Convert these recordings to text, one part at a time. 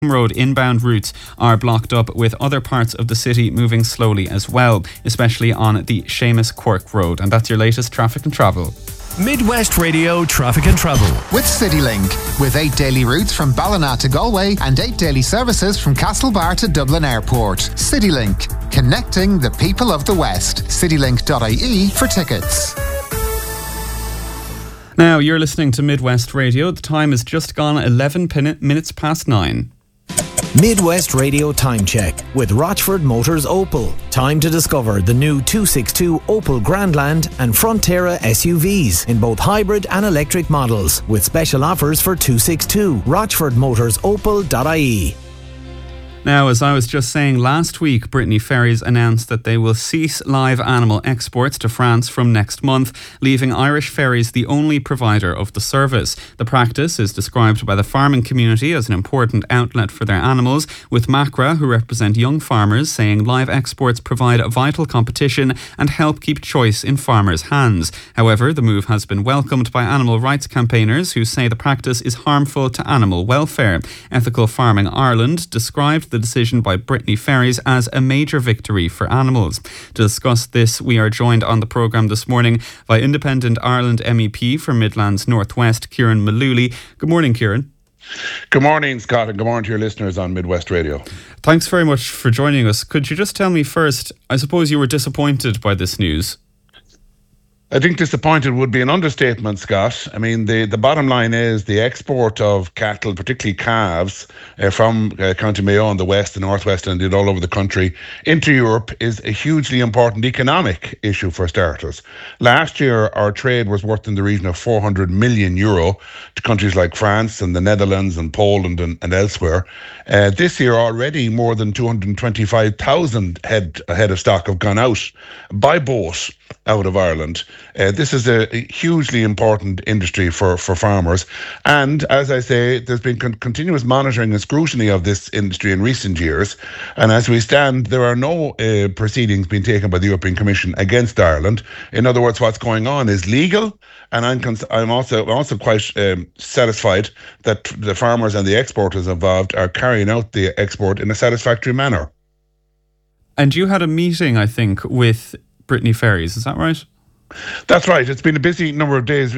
Road inbound routes are blocked up, with other parts of the city moving slowly as well, especially on the Seamus Cork Road. And that's your latest traffic and travel. Midwest Radio Traffic and Travel with CityLink, with 8 daily routes from Ballina to Galway and 8 daily services from Castlebar to Dublin Airport. CityLink, connecting the people of the West. Citylink.ie for tickets. Now you're listening to Midwest Radio. The time has just gone 11 minutes past 9. Midwest Radio Time Check with Rochford Motors Opel. Time to discover the new 262 Opel Grandland and Frontera SUVs in both hybrid and electric models, with special offers for 262. RochfordMotorsOpel.ie. Now, as I was just saying, last week Brittany Ferries announced that they will cease live animal exports to France from next month, leaving Irish Ferries the only provider of the service. The practice is described by the farming community as an important outlet for their animals, with Macra, who represent young farmers, saying live exports provide a vital competition and help keep choice in farmers' hands. However, the move has been welcomed by animal rights campaigners who say the practice is harmful to animal welfare. Ethical Farming Ireland described the decision by Brittany Ferries as a major victory for animals. To discuss this, we are joined on the programme this morning by Independent Ireland MEP for Midlands Northwest, Kieran Mullooly. Good morning, Kieran. Good morning, Scott, and good morning to your listeners on Midwest Radio. Thanks very much for joining us. Could you just tell me first, I suppose you were disappointed by this news? I think disappointed would be an understatement, Scott. I mean, the bottom line is the export of cattle, particularly calves, from County Mayo in the west, the northwest, and indeed all over the country into Europe is a hugely important economic issue for starters. Last year, our trade was worth in the region of €400 million to countries like France and the Netherlands and Poland and elsewhere. This year already, more than 225,000 head of stock have gone out by boat out of Ireland. This is a hugely important industry for farmers. And as I say, there's been continuous monitoring and scrutiny of this industry in recent years. And as we stand, there are no proceedings being taken by the European Commission against Ireland. In other words, what's going on is legal. And I'm also quite satisfied that the farmers and the exporters involved are carrying out the export in a satisfactory manner. And you had a meeting, I think, with Brittany Ferries, is that right? That's right. It's been a busy number of days.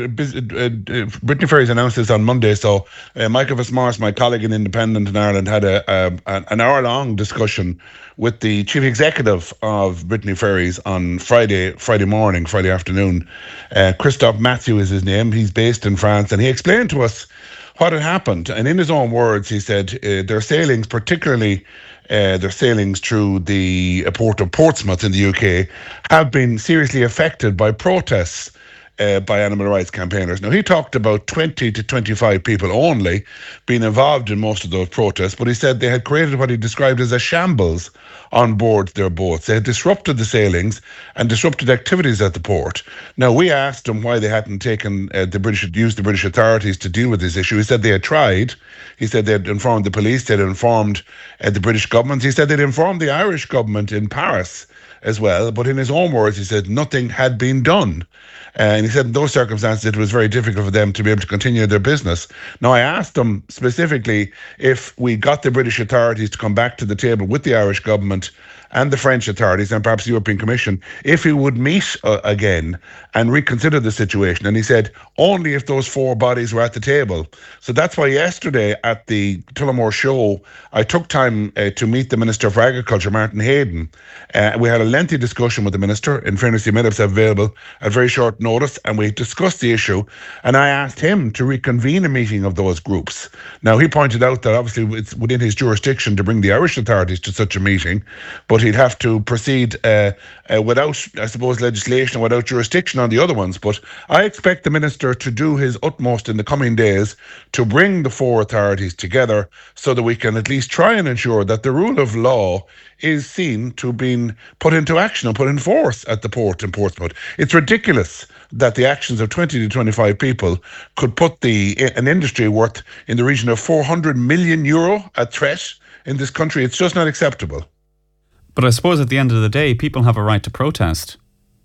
Brittany Ferries announced this on Monday, so Michael Fitzmaurice, my colleague in Independent in Ireland, had an hour-long discussion with the chief executive of Brittany Ferries on Friday afternoon. Christophe Mathieu is his name. He's based in France, and he explained to us what had happened. And in his own words, he said their sailings, particularly their sailings through the port of Portsmouth in the UK, have been seriously affected by protests by animal rights campaigners. Now, he talked about 20 to 25 people only being involved in most of those protests, but he said they had created what he described as a shambles on board their boats. They had disrupted the sailings and disrupted activities at the port. Now, we asked him why they hadn't used the British authorities to deal with this issue. He said they had tried. He said they had informed the police, they had informed the British government. He said they'd informed the Irish government in Paris as well, but in his own words, he said nothing had been done. And he said in those circumstances, it was very difficult for them to be able to continue their business. Now, I asked him specifically if we got the British authorities to come back to the table with the Irish government and the French authorities and perhaps the European Commission, if he would meet again and reconsider the situation. And he said only if those four bodies were at the table. So that's why yesterday at the Tullamore show, I took time to meet the Minister for Agriculture, Martin Hayden. We had a lengthy discussion with the Minister. In fairness, he made himself available at very short notice, and we discussed the issue. And I asked him to reconvene a meeting of those groups. Now, he pointed out that obviously it's within his jurisdiction to bring the Irish authorities to such a meeting, but he'd have to proceed without, I suppose, legislation, without jurisdiction on the other ones. But I expect the Minister to do his utmost in the coming days to bring the four authorities together so that we can at least try and ensure that the rule of law is seen to have been put into action and put in force at the port in Portsmouth. It's ridiculous that the actions of 20 to 25 people could put an industry worth in the region of €400 million at threat in this country. It's just not acceptable. But I suppose at the end of the day, people have a right to protest.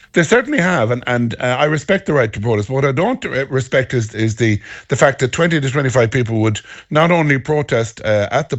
They certainly have, and I respect the right to protest. What I don't respect is the fact that 20 to 25 people would not only protest at the